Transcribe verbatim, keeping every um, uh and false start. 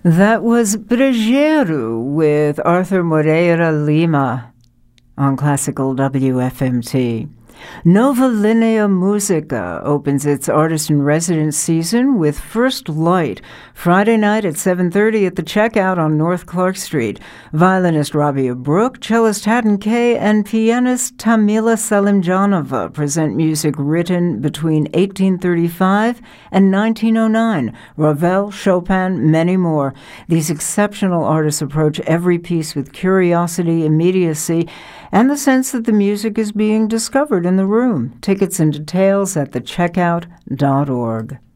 That was Brejeiro with Arthur Moreira Lima on Classical W F M T. Nova Linea Musica opens its artist-in-residence season with First Light, Friday night at seven thirty at the Checkout on North Clark Street. Violinist Rabia Brooke, cellist Haddon Kay, and pianist Tamila Selimjanova present music written between eighteen thirty-five and nineteen oh nine. Ravel, Chopin, many more. These exceptional artists approach every piece with curiosity, immediacy, and the sense that the music is being discovered in the room. Tickets and details at the checkout dot org.